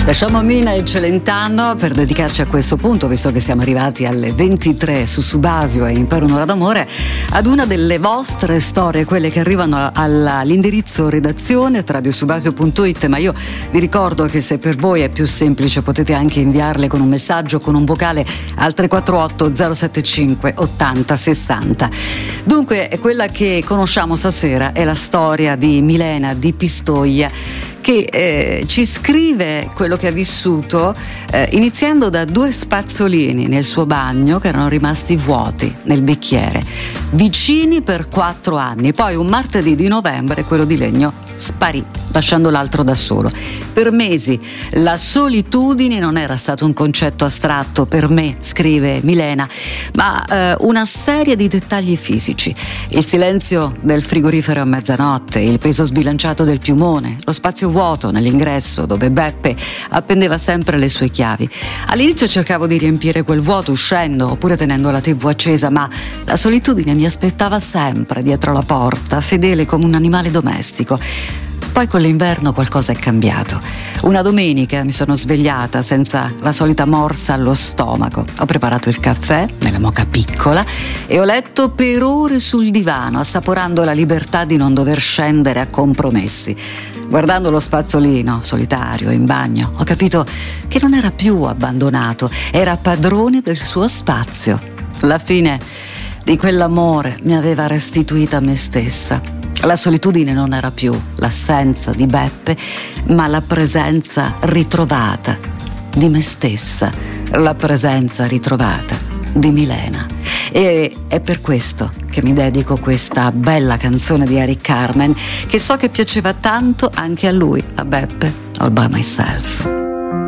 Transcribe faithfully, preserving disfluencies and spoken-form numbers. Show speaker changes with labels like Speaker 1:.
Speaker 1: Lasciamo Mina e Celentano per dedicarci a questo punto, visto che siamo arrivati alle ventitré su Subasio e Impero un'ora d'amore, ad una delle vostre storie, quelle che arrivano all'indirizzo redazione radiosubasio punto it, ma io vi ricordo che se per voi è più semplice potete anche inviarle con un messaggio, con un vocale al tre quattro otto zero sette cinque ottanta sessanta. Dunque, quella che conosciamo stasera è la storia di Milena di Pistoia, che eh, ci scrive quello che ha vissuto eh, iniziando da due spazzolini nel suo bagno che erano rimasti vuoti nel bicchiere, vicini per quattro anni. Poi un martedì di novembre quello di legno sparì, lasciando l'altro da solo. Per mesi la solitudine non era stato un concetto astratto per me, scrive Milena, ma eh, una serie di dettagli fisici: il silenzio del frigorifero a mezzanotte, il peso sbilanciato del piumone, lo spazio vuoto nell'ingresso dove Beppe appendeva sempre le sue chiavi. All'inizio cercavo di riempire quel vuoto uscendo oppure tenendo la tivù accesa, ma la solitudine mi aspettava sempre dietro la porta, fedele come un animale domestico. Poi con l'inverno qualcosa è cambiato. Una domenica mi sono svegliata senza la solita morsa allo stomaco. Ho preparato il caffè nella moka piccola e ho letto per ore sul divano, assaporando la libertà di non dover scendere a compromessi. Guardando lo spazzolino solitario in bagno, ho capito che non era più abbandonato, era padrone del suo spazio. La fine di quell'amore mi aveva restituita me stessa. La solitudine non era più l'assenza di Beppe, ma la presenza ritrovata di me stessa, la presenza ritrovata di Milena. E è per questo che mi dedico questa bella canzone di Eric Carmen, che so che piaceva tanto anche a lui, a Beppe, All By Myself.